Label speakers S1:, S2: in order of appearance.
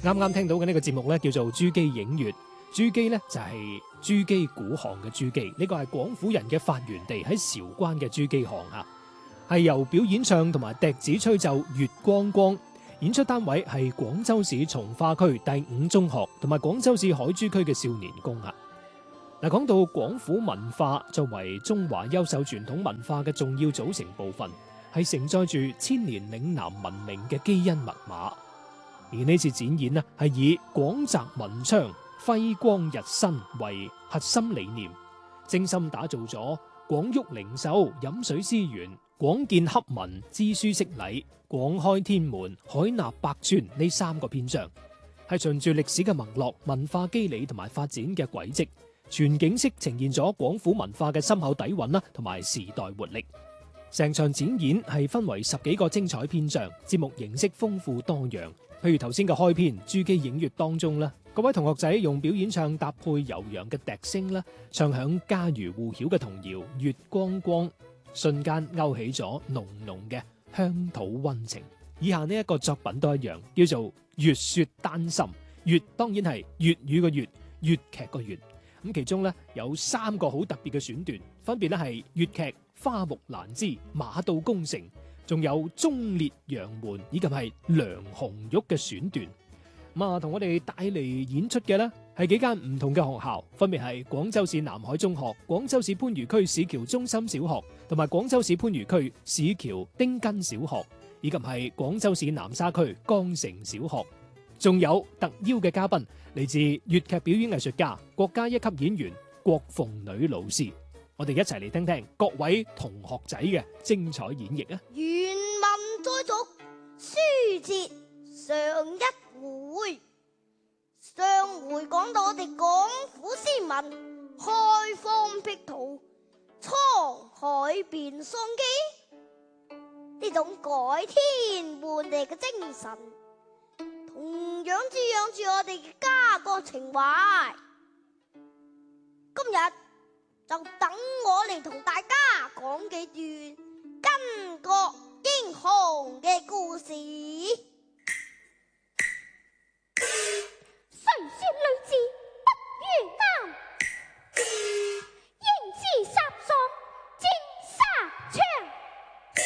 S1: 啱啱聽到嘅呢個節目呢，叫做珠璣影月。珠璣呢，就係珠璣古巷嘅珠璣，呢個係廣府人嘅發源地，喺韶關嘅珠璣巷啊，係由表演唱同埋笛子吹奏月光光。演出單位係廣州市從化區第5中學同埋廣州市海珠區嘅少年宮啊。嗱，講到廣府文化作為中華優秀傳統文化嘅重要組成部分，係承載住千年嶺南文明嘅基因密碼。而呢次展演呢，係以廣澤文昌、輝光日新為核心理念，精心打造咗廣郁靈秀、飲水思源、廣建洽文、知書識禮、廣開天門、海納百川呢3個篇章，係循住歷史嘅脈絡、文化機理同埋發展嘅軌跡，全景式呈現咗廣府文化嘅深厚底蘊啦，同埋時代活力。成場展演係分為10幾個精彩篇章，節目形式豐富多樣。譬如頭先嘅開篇珠璣影月當中啦，各位同學仔用表演唱搭配悠揚嘅笛聲啦，唱響家喻戶曉嘅童謠《月光光》，瞬間勾起咗濃濃嘅鄉土溫情。以下呢一個作品都一樣，叫做《月說丹心》。粵當然係粵語嘅粵，粵劇個粵。咁其中咧有3個好特別嘅選段，分別咧係粵劇花木蘭之馬到功成，仲有忠烈楊門以及係梁紅玉嘅選段。同我哋帶嚟演出嘅呢係幾間唔同嘅學校，分別係廣州市南海中學、廣州市番禺區市橋中心小學同埋廣州市番禺區市橋丁根小學，以及係廣州市南沙區江城小學。仲有特邀嘅嘉賓嚟自粵劇表演藝術家、國家1級演員郭鳳女老師。我哋一齊嚟聽聽各位同學仔嘅精彩演繹啊！
S2: 原文再續，書接上一回。上回講到我哋廣府先民開荒辟土、滄海變桑基，呢種改天換地嘅精神，同樣滋養住我哋嘅家國情懷。今日就等我嚟同大家講幾段巾幗英雄嘅故事。